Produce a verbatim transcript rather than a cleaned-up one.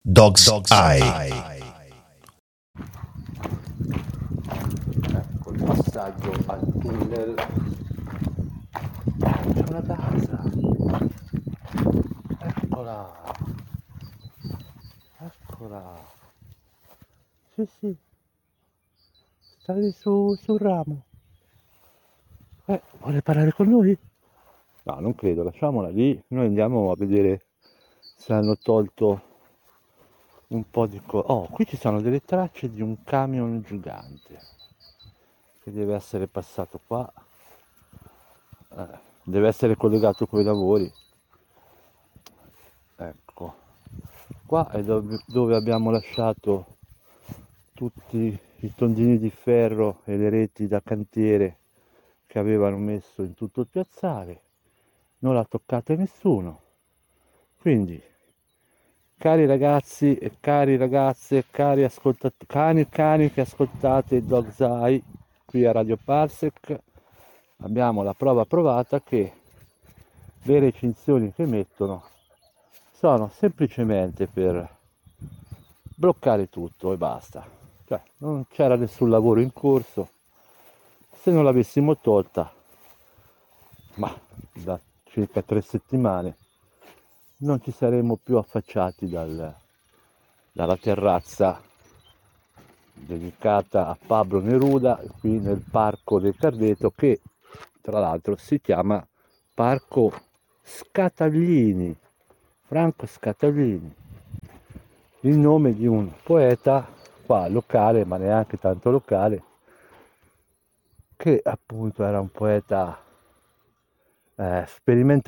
Dog's, Dog's Eye. Eye. Ecco il passaggio al tunnel. C'è una casa. Eccola. Eccola. Sì, sì. Stai su sul ramo. Eh, vuole parlare con noi? No, non credo, lasciamola lì. Noi andiamo a vedere se hanno tolto un po' di cose. Oh, qui ci sono delle tracce di un camion gigante che deve essere passato qua. Eh, deve essere collegato con i lavori. Ecco, qua è dove, dove abbiamo lasciato tutti i tondini di ferro e le reti da cantiere che avevano messo in tutto il piazzale. Non l'ha toccata nessuno. Quindi, cari ragazzi e cari ragazze, cari ascoltatori, cani e cani che ascoltate Dog's Eye qui a Radio Parsec, abbiamo la prova provata che le recinzioni che mettono sono semplicemente per bloccare tutto e basta. Cioè, non c'era nessun lavoro in corso. Se non l'avessimo tolta, ma da circa tre settimane, non ci saremmo più affacciati dal, dalla terrazza dedicata a Pablo Neruda qui nel parco del Cardeto, che tra l'altro si chiama Parco Scataglini, Franco Scataglini, il nome di un poeta qua locale, ma neanche tanto locale, che appunto era un poeta eh, sperimentale